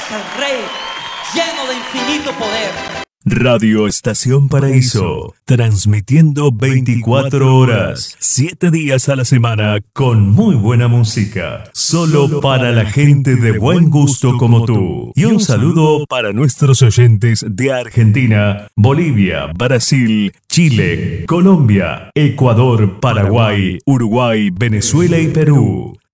al Rey, lleno de infinito poder. Radio Estación Paraíso, transmitiendo 24 horas, 7 días a la semana, con muy buena música, solo para la gente de buen gusto como tú. Y un saludo para nuestros oyentes de Argentina, Bolivia, Brasil, Chile, Colombia, Ecuador, Paraguay, Uruguay, Venezuela y Perú.